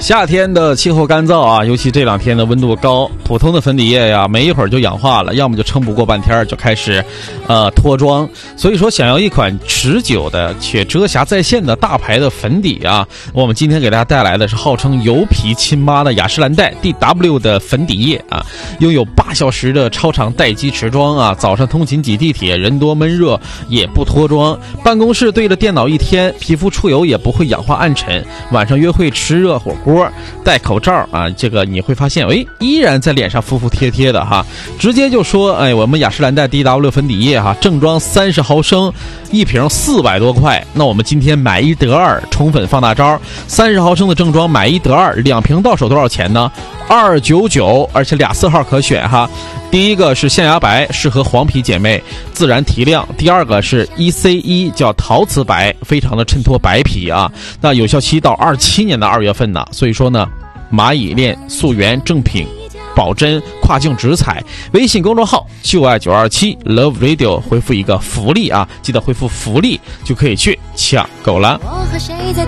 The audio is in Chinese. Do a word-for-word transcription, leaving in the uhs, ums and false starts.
夏天的气候干燥啊，尤其这两天的温度高，普通的粉底液呀，没一会儿就氧化了，要么就撑不过半天就开始，呃，脱妆。所以说，想要一款持久的且遮瑕在线的大牌的粉底啊，我们今天给大家带来的是号称油皮亲妈的雅诗兰黛 D W 的粉底液啊，拥有八小时的超长待机持妆啊，早上通勤挤地铁，人多闷热也不脱妆，办公室对着电脑一天，皮肤出油也不会氧化暗沉，晚上约会吃热火锅。戴口罩啊，这个你会发现，哎，依然在脸上服服帖帖的哈。直接就说，哎，我们雅诗兰黛 D W 粉底液哈，正装三十毫升，一瓶四百多块。那我们今天买一得二，宠粉放大招，三十毫升的正装买一得二，两瓶到手多少钱呢？二九九，而且俩色号可选哈。第一个是象牙白，适合黄皮姐妹，自然提亮；第二个是 E C 一，叫陶瓷白，非常的衬托白皮啊。那有效期到二七年的二月份呢，所以说呢，蚂蚁链溯源正品，保真跨境直采。微信公众号就爱九二七 Love Radio 回复一个福利啊，记得回复福利就可以去抢购了。